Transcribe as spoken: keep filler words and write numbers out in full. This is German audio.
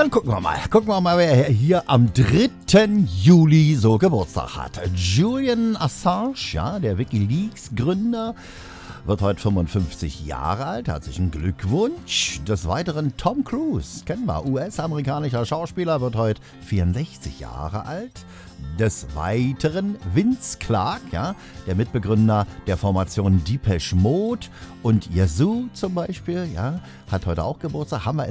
Dann gucken wir mal. Gucken wir mal, wer hier am dritten Juli so Geburtstag hat. Julian Assange, ja, der WikiLeaks-Gründer, wird heute fünfundfünfzig Jahre alt. Herzlichen Glückwunsch. Des Weiteren Tom Cruise, kennen wir, U S-amerikanischer Schauspieler, wird heute vierundsechzig Jahre alt. Des Weiteren Vince Clarke, ja, der Mitbegründer der Formation Depeche Mode und Yazoo zum Beispiel, ja, hat heute auch Geburtstag. Haben wir